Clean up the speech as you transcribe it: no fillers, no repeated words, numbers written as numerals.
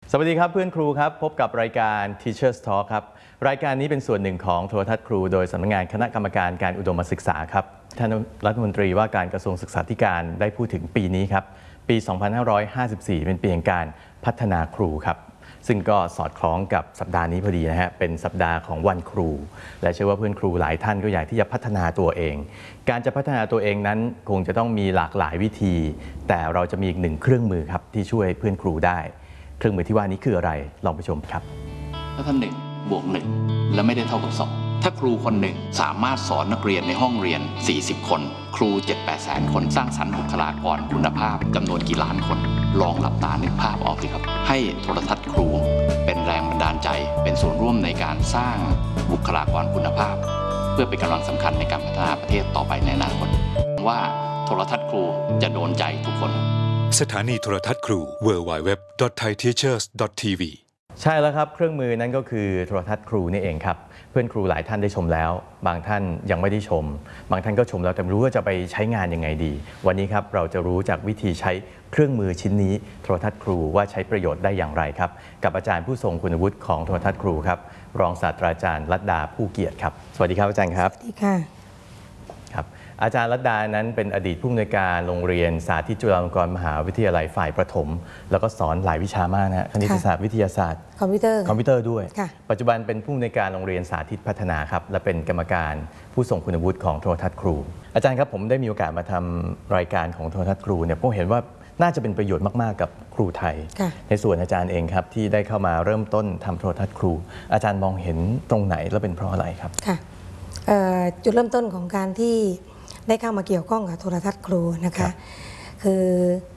สวัสดีครับเพื่อนครูครับพบกับรายการ Teachers Talk ครับรายการนี้เป็นส่วนหนึ่งของโทรทัศน์ครูโดยสำนักงานคณะกรรมการการอุดมศึกษาครับท่านรัฐมนตรีว่าการกระทรวงศึกษาธิการได้พูดถึงปีนี้ครับปี 2554 เป็นปีแห่งการพัฒนาครูครับซึ่งก็สอดคล้องกับสัปดาห์นี้พอดีนะฮะเป็นสัปดาห์ของวันครูและเชื่อว่าเพื่อนครูหลายท่านก็อยากที่จะพัฒนาตัวเองการจะพัฒนาตัวเองนั้นคงจะต้องมีหลากหลายวิธีแต่เราจะมีอีกหนึ่งเครื่องมือครับที่ช่วยเพื่อนครูได้เครื่องมือที่ว่านี้คืออะไรลองไปชมครับถ้าท่าน1 บวก 1และไม่ได้เท่ากับ2ถ้าครูคนหนึ่งสามารถสอนนักเรียนในห้องเรียน40 คนครู 7-8 แสนคนสร้างสรรค์บุคลากรคุณภาพจำนวนกี่ล้านคนลองหลับตานึกภาพออกสิครับให้โทรทัศน์ครูเป็นแรงบันดาลใจเป็นส่วนร่วมในการสร้างบุคลากรคุณภาพเพื่อเป็นกำลังสำคัญในการพัฒนาประเทศต่อไปในอนาคตว่าโทรทัศน์ครูจะโดนใจทุกคนสถานีโทรทัศน์ครู www.thaiteachers.tv ใช่แล้วครับเครื่องมือนั้นก็คือโทรทัศน์ครูนี่เองครับเพื่อนครูหลายท่านได้ชมแล้วบางท่านยังไม่ได้ชมบางท่านก็ชมแล้วแต่ไม่รู้ว่าจะไปใช้งานยังไงดีวันนี้ครับเราจะรู้จากวิธีใช้เครื่องมือชิ้นนี้โทรทัศน์ครูว่าใช้ประโยชน์ได้อย่างไรครับกับอาจารย์ผู้ทรงคุณวุฒิของโทรทัศน์ครูครับรองศาสตราจารย์รัตดาผู้เกียรติครับสวัสดีครับอาจารย์ครับสวัสดีค่ะครับอาจารย์รัตดานั้นเป็นอดีตผู้อำนวยการโรงเรียนสาธิตจุฬาลงกรณ์มหาวิทยาลัยฝ่ายประถมแล้วก็สอนหลายวิชามากนะคณิตศาสตร์วิทยาศาสตร์คอมพิวเตอร์ด้วยปัจจุบันเป็นผู้อำนวยการโรงเรียนสาธิตพัฒนาครับและเป็นกรรมการผู้ทรงคุณวุฒิของโทรทัศน์ครูอาจารย์ครับผมได้มีโอกาสมาทำรายการของโทรทัศน์ครูเนี่ยผมเห็นว่าน่าจะเป็นประโยชน์มากๆกับครูไทยในส่วนอาจารย์เองครับที่ได้เข้ามาเริ่มต้นทำโทรทัศน์ครูอาจารย์มองเห็นตรงไหนและเป็นเพราะอะไรครับค่ะจุดเริ่มต้นของการที่ได้เข้ามาเกี่ยวข้องกับโทรทัศน์ครูนะคะคือ